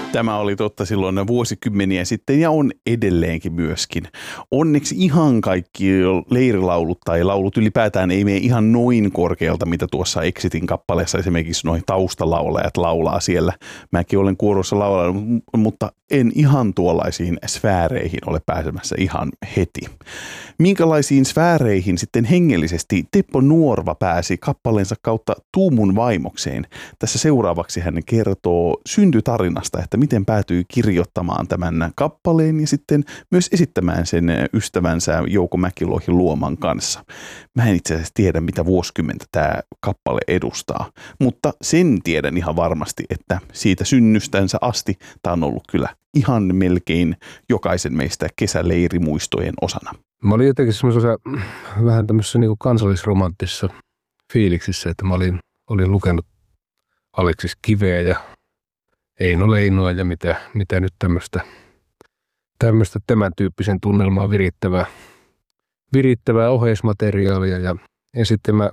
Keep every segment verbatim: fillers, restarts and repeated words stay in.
Tämä oli totta silloin vuosikymmeniä sitten ja on edelleenkin myöskin. Onneksi ihan kaikki leirilaulut tai laulut ylipäätään ei mene ihan noin korkealta, mitä tuossa Exitin kappaleessa esimerkiksi noin taustalaulajat laulaa siellä. Mäkin olen kuorossa laulanut, mutta en ihan tuollaisiin sfääreihin ole pääsemässä ihan heti. Minkälaisiin sfääreihin sitten hengellisesti Teppo Nuorva pääsi kappaleensa kautta Tuumun vaimokseen? Tässä seuraavaksi hän kertoo syntytarinasta, että miten päätyi kirjoittamaan tämän kappaleen ja sitten myös esittämään sen ystävänsä Jouko Mäkilohin Luoman kanssa. Mä en itse asiassa tiedä, mitä vuosikymmentä tämä kappale edustaa, mutta sen tiedän ihan varmasti, että siitä synnystänsä asti tämä on ollut kyllä ihan melkein jokaisen meistä kesäleirimuistojen osana. Mä olin jotenkin semmoisessa vähän tämmöisessä niin kuin kansallisromanttisessa fiiliksissä, että mä olin, olin lukenut Aleksis Kiveä ja Eino Leinoa ja mitä, mitä nyt tämmöistä, tämmöistä tämän tyyppisen tunnelmaa virittävää, virittävää oheismateriaalia. Ja, ja sitten mä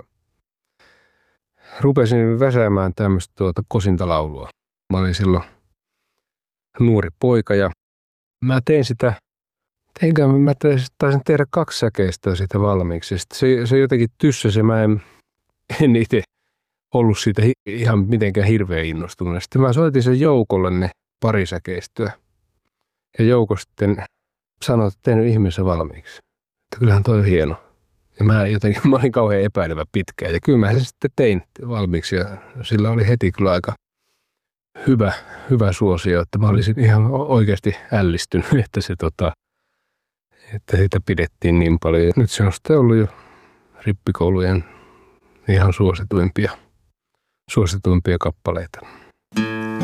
rupesin väsäämään tämmöistä tuota kosintalaulua. Mä olin silloin nuori poika ja mä tein sitä, teinkään, mä taisin tehdä kaksi säkeistöä siitä valmiiksi. Se, se jotenkin tyssäsi, mä en, en itse ollut siitä hi, ihan mitenkään hirveän innostunut. Sitten mä soitin sen Joukolle ne pari säkeistöä. Ja Jouko sitten sanoi, että tein ihmeessä valmiiksi. Että kyllähän toi on hieno. Ja mä jotenkin, mä olin kauhean epäilevä pitkään. Ja kyllä mä sen sitten tein valmiiksi ja sillä oli heti kyllä aika hyvä, hyvä suosio, että mä olisin ihan oikeasti ällistynyt, että se tota, että sitä pidettiin niin paljon. Ja nyt se on sitten ollut jo rippikoulujen ihan suosituimpia, suosituimpia kappaleita.